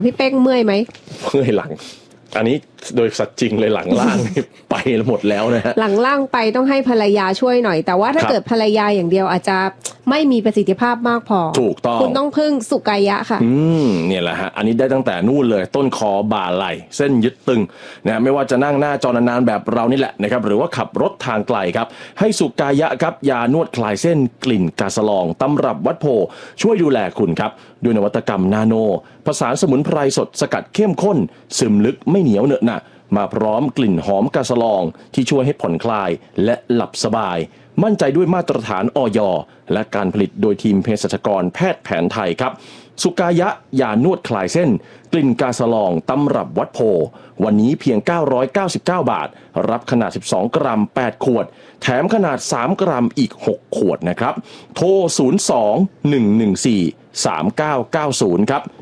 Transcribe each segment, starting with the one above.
พี่เป้งเมื่อยไหมเมื่อยหลังอันนี้โดยสัตว์จริงเลยหลังล่างไปหมดแล้วนะฮะหลังล่างไปต้องให้ภรรยาช่วยหน่อยแต่ว่าถ้าเกิดภรรยาอย่างเดียวอาจจะไม่มีประสิทธิภาพมากพอถูกต้องคุณต้องพึ่งสุกายะค่ะเนี่ยแหละฮะอันนี้ได้ตั้งแต่นู่นเลยต้นคอบ่าไหล่เส้นยึดตึงนะไม่ว่าจะนั่งหน้าจอนานๆแบบเรานี่แหละนะครับหรือว่าขับรถทางไกลครับให้สุกายะครับยานวดคลายเส้นกลิ่นกาสลองตำรับวัดโพช่วยดูแลคุณครับด้วยนวัตกรรมนาโนผสานสมุนไพรสดสกัดเข้มข้นซึมลึกไม่เหนียวเหนอะหนะมาพร้อมกลิ่นหอมกาสลองที่ช่วยให้ผ่อนคลายและหลับสบายมั่นใจด้วยมาตรฐานอย.และการผลิตโดยทีมเภสัชกรแพทย์แผนไทยครับสุกายะยานวดคลายเส้นกลิ่นกาสลองตำรับวัดโพวันนี้เพียง999 บาทรับขนาด12กรัม8ขวดแถมขนาด3กรัมอีก6ขวดนะครับโทร02-114-3990ครับ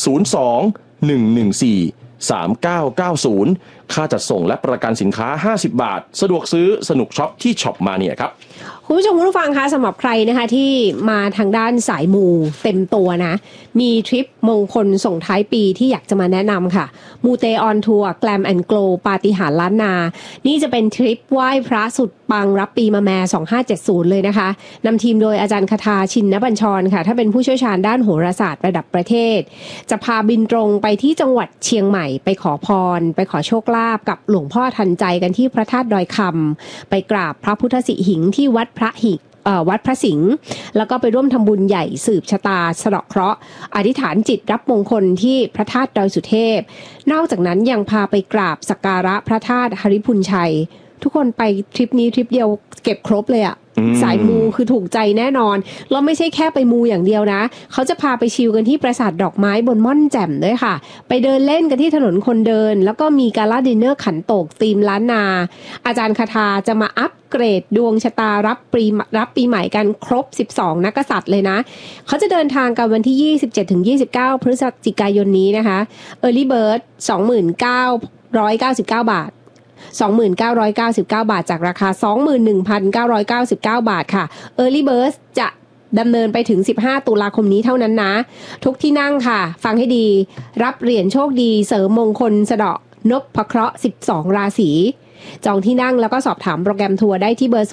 02-114-3990ค่าจัดส่งและประกันสินค้า50บาทสะดวกซื้อสนุกช็อปที่ช็อปมาเนี่ยครับคุณผู้ชมผู้ฟังคะสำหรับใครนะคะที่มาทางด้านสายมูเต็มตัวนะมีทริปมงคลส่งท้ายปีที่อยากจะมาแนะนำค่ะมูเตออนทัวร์แกลมแอนด์โกลปาฏิหาริย์ล้านนานี่จะเป็นทริปไหว้พระสุดปังรับปีมะแม่2570เลยนะคะนำทีมโดยอาจารย์คทาชินบัญชรค่ะถ้าเป็นผู้เชี่ยวชาญด้านโหราศาสตร์ระดับประเทศจะพาบินตรงไปที่จังหวัดเชียงใหม่ไปขอพรไปขอโชคลาภกับหลวงพ่อทันใจกันที่พระธาตุดอยคำไปกราบพระพุทธสิหิงค์ที่วัดพระสิงห์แล้วก็ไปร่วมทำบุญใหญ่สืบชะตาสะเดาะเคราะห์อธิษฐานจิตรับมงคลที่พระธาตุดอยสุเทพนอกจากนั้นยังพาไปกราบสักการะพระธาตุหริพุนชัยทุกคนไปทริปนี้ทริปเดียวเก็บครบเลยอะสายมูคือถูกใจแน่นอนแล้วไม่ใช่แค่ไปมูอย่างเดียวนะเขาจะพาไปชิลกันที่ปราสาทดอกไม้บนม่อนแจ่มด้วยค่ะไปเดินเล่นกันที่ถนนคนเดินแล้วก็มีกาลาดินเนอร์ขันโตกธีมล้านนาอาจารย์คทาจะมาอัปเกรดดวงชะตารับปีใหม่กันครบ12นักกษัตริย์เลยนะเขาจะเดินทางกันวันที่27-29พฤศจิกายนนี้นะคะ Early Bird 29,999 บาท2,999 บาทจากราคา 21,999 บาทค่ะ Early Bird จะดำเนินไปถึง15ตุลาคมนี้เท่านั้นนะทุกที่นั่งค่ะฟังให้ดีรับเหรียญโชคดีเสริมมงคลสะเดาะนพเคราะห์12ราศีจองที่นั่งแล้วก็สอบถามโปรแกรมทัวร์ได้ที่เบอร์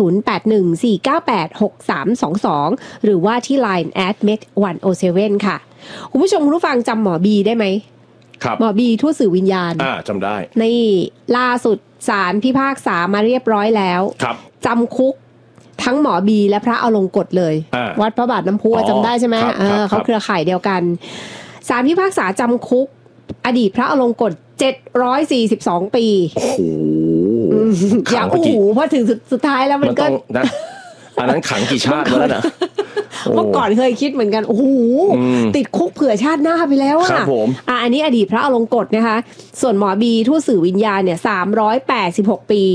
0814986322หรือว่าที่ Line @med107 ค่ะคุณผู้ชมผู้ฟังจำหมอบีได้ไหมหมอบีทูตสื่อวิญญาณจำได้นี่ล่าสุดศาลพิพากษามาเรียบร้อยแล้วจำคุกทั้งหมอบีและพระอลงกฎเลยวัดพระบาทน้ำพุจำได้ใช่ไหมเขาเครือข่ายเดียวกันศาลพิพากษาจำคุกอดีตพระอลงกฎ742 ปีโอ้โหอย่างโอ้โหพอถึงสุดท้ายแล้วมันก็อันนั้นขังกี่ชาติแล้วนะเมื่อก่อนเคยคิดเหมือนกันโอ้โหติดคุกเผื่อชาติหน้าไปแล้วอ่ะอันนี้อดีตพระอลงกฎนะคะส่วนหมอบีทูตสื่อวิญญาณเนี่ย386 ปี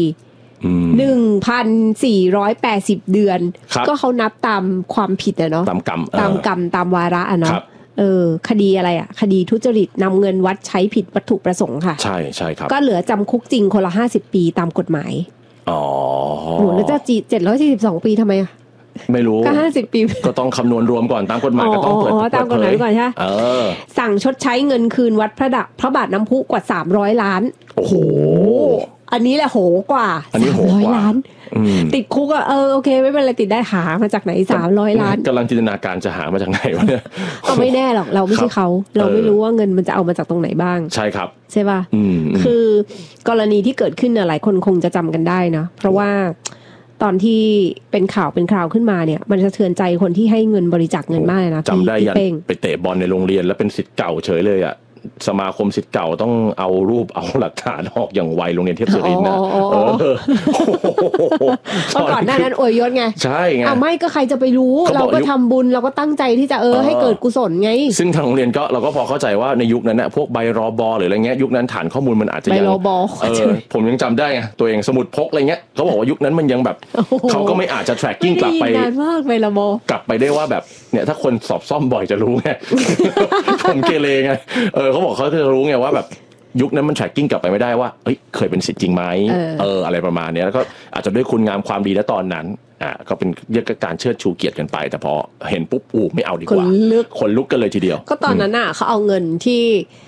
1,480 เดือนก็เขานับตามความผิดอะเนาะตามกรรมตามวาระอะเนาะคดีอะไรอ่ะคดีทุจริตนำเงินวัดใช้ผิดวัตถุประสงค์ค่ะใช่ครับก็เหลือจำคุกจริงคนละ50 ปีตามกฎหมายโหแล้วจะ742 ปีทำไมอ่ะไม่รู้ก็50 ปีก็ต้องคำนวณรวมก่อนตามกฎหมายก็ต้องเปิดตามกฎหมายก่อนใช่สั่งชดใช้เงินคืนวัดพระบาทน้ำพุกว่า300 ล้านโอ้โหอันนี้แหละโหกว่า300 ล้านติดคุกโอเคไม่เป็นไรติดได้หามาจากไหน300 ล้านกำลังจินตนาการจะหามาจากไหนวะเนี่ยก็ไม่แน่หรอกเราไม่ใช่เขาเราไม่รู้ว่าเงินมันจะเอามาจากตรงไหนบ้างใช่ครับใช่ป่ะคือกรณีที่เกิดขึ้นหลายคนคงจะจำกันได้นะเพราะว่าตอนที่เป็นข่าวขึ้นมาเนี่ยมันสะเทือนใจคนที่ให้เงินบริจาคเงินมากเลยนะจำได้ยันไปเตะบอลในโรงเรียนแล้วเป็นศิษย์เก่าเฉยเลยอ่ะสมาคมศิษย์เก่าต้องเอารูปเอาหลักฐานออกอย่างไวโรงเรียนเทพศิรินทร์นะเมื่อก่อนหน้านั้นอวยยศไงใช่ไงไม่ก็ใครจะไปรู้เราก็ทำบุญเราก็ตั้งใจที่จะให้เกิดกุศลไงซึ่งทางโรงเรียนก็เราก็พอเข้าใจว่าในยุคนั้นน่ะพวกใบรบหรืออะไรเงี้ยยุคนั้นฐานข้อมูลมันอาจจะยังผมยังจำได้ไงตัวเองสมุดพกอะไรเงี้ยเขาบอกว่ายุคนั้นมันยังแบบเขาก็ไม่อาจจะ tracking กลับไปนานมากใบรบกลับไปได้ว่าแบบเนี่ยถ้าคนสอบซ่อมบ่อยจะรู้ไงผมเกเรไงเขาบอกเขาจะรู้ไงว่าแบบยุคนั้นมัน tracking กลับไปไม่ได้ว่าเคยเป็นศิษย์จริงไหมอะไรประมาณนี้แล้วก็อาจจะด้วยคุณงามความดีและตอนนั้นก็เป็นเรื่องการเชิดชูเกียรติกันไปแต่พอเห็นปุ๊บไม่เอาดีกว่าคนลุกกันเลยทีเดียวก็ตอนนั้นเขาเอาเงินที่